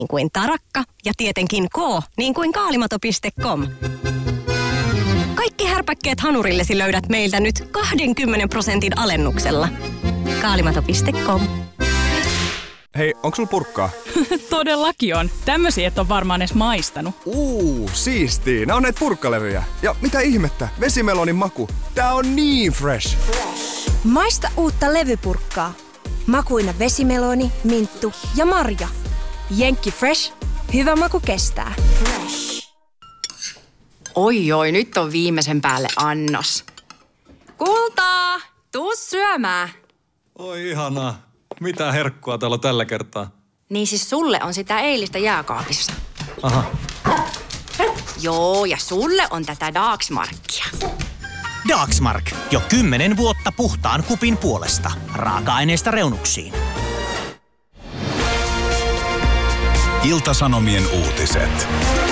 niin kuin Tarakka ja tietenkin K niin kuin kaalimato.com. Kaikki härpäkkeet hanurillesi löydät meiltä nyt 20% alennuksella. Kaalimato.com. Hei, onko sulla purkkaa? Todellakin on. Tämmösiä et on varmaan edes maistanut. Siistii. Nää on näitä purkkalevyjä. Ja mitä ihmettä? Vesimelonin maku. Tää on niin fresh. Maista uutta levypurkkaa. Makuina vesimeloni, minttu ja marja. Jenkki Fresh. Hyvä maku kestää. Oi, nyt on viimeisen päälle annos. Kultaa, tuu syömään. Oi ihanaa. Mitä herkkua täällä on tällä kertaa? Niin siis sulle on sitä eilistä jääkaapissa. Aha. Joo, ja sulle on tätä Dagsmarkia. Dagsmark. Jo 10 vuotta puhtaan kupin puolesta. Raaka-aineista reunuksiin. Ilta-Sanomien uutiset.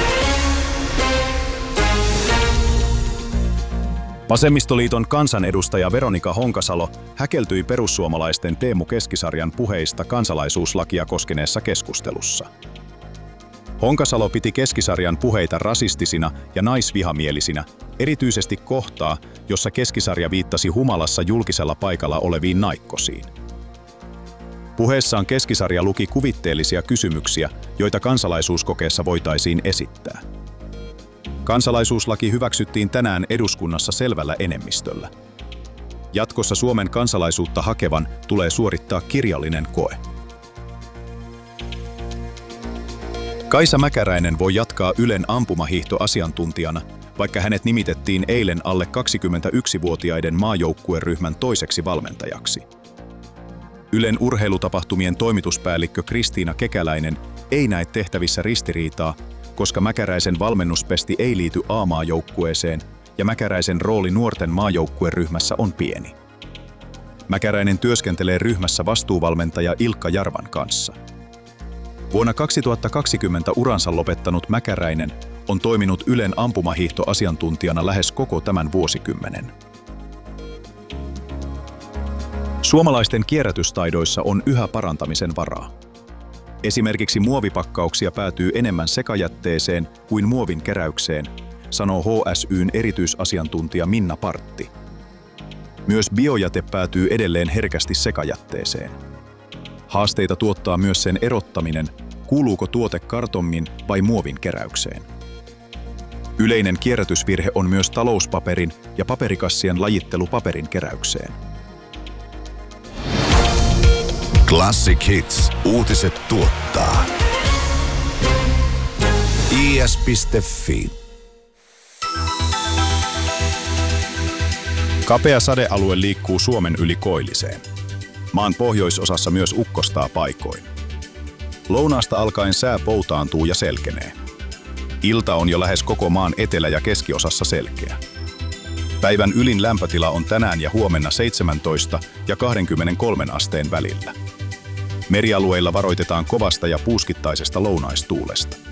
Vasemmistoliiton kansanedustaja Veronika Honkasalo häkeltyi perussuomalaisten Teemu Keskisarjan puheista kansalaisuuslakia koskeneessa keskustelussa. Honkasalo piti Keskisarjan puheita rasistisina ja naisvihamielisinä, erityisesti kohtaa, jossa Keskisarja viittasi humalassa julkisella paikalla oleviin naikkosiin. Puheessaan Keskisarja luki kuvitteellisia kysymyksiä, joita kansalaisuuskokeessa voitaisiin esittää. Kansalaisuuslaki hyväksyttiin tänään eduskunnassa selvällä enemmistöllä. Jatkossa Suomen kansalaisuutta hakevan tulee suorittaa kirjallinen koe. Kaisa Mäkäräinen voi jatkaa Ylen ampumahiihtoasiantuntijana, vaikka hänet nimitettiin eilen alle 21-vuotiaiden maajoukkueryhmän toiseksi valmentajaksi. Ylen urheilutapahtumien toimituspäällikkö Kristiina Kekäläinen ei näe tehtävissä ristiriitaa, koska Mäkäräisen valmennuspesti ei liity A-maajoukkueeseen ja Mäkäräisen rooli nuorten maajoukkueryhmässä on pieni. Mäkäräinen työskentelee ryhmässä vastuuvalmentaja Ilkka Jarvan kanssa. Vuonna 2020 uransa lopettanut Mäkäräinen on toiminut Ylen ampumahiihtoasiantuntijana lähes koko tämän vuosikymmenen. Suomalaisten kierrätystaidoissa on yhä parantamisen varaa. Esimerkiksi muovipakkauksia päätyy enemmän sekajätteeseen kuin muovin keräykseen, sanoo HSY:n erityisasiantuntija Minna Partti. Myös biojäte päätyy edelleen herkästi sekajätteeseen. Haasteita tuottaa myös sen erottaminen, kuuluuko tuote kartonnin vai muovin keräykseen. Yleinen kierrätysvirhe on myös talouspaperin ja paperikassien lajittelu paperin keräykseen. Classic Hits. Uutiset tuottaa. is.fi. Kapea sadealue liikkuu Suomen yli koilliseen. Maan pohjoisosassa myös ukkostaa paikoin. Lounaasta alkaen sää poutaantuu ja selkenee. Ilta on jo lähes koko maan etelä- ja keskiosassa selkeä. Päivän ylin lämpötila on tänään ja huomenna 17 ja 23 asteen välillä. Merialueilla varoitetaan kovasta ja puuskittaisesta lounaistuulesta.